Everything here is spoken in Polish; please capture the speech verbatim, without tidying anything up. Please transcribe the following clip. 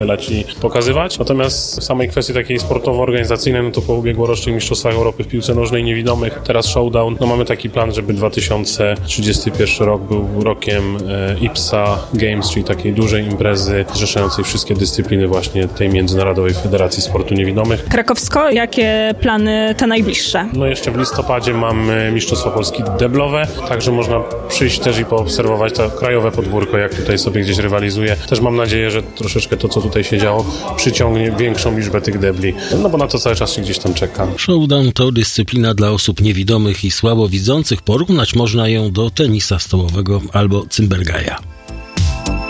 leci pokazywać. Natomiast w samej kwestii takiej sportowo-organizacyjnej, no to po ubiegłorocznych Mistrzostwach Europy w piłce nożnej niewidomych, teraz showdown, no mamy taki plan, żeby dwa tysiące trzydziesty pierwszy rok był rokiem e, I P S A Games, czyli takiej dużej imprezy zrzeszającej wszystkie dyscypliny właśnie tej Międzynarodowej Federacji Sportu Niewidomych. Krakowsko, jakie plany te najbliższe? No jeszcze w listopadzie mamy Mistrzostwa Polski deblowe, także można przyjść też i poobserwować to krajowe podwórko, jak tutaj sobie gdzieś rywalizuje. Też mam nadzieję, że troszeczkę to, co tutaj się działo, przyciągnie większą liczbę tych debli, no bo na to cały czas się gdzieś tam czeka. Showdown to dyscyplina dla osób niewidomych i słabowidzących. Porównać można ją do tenisa stołowego albo Cymbergaja.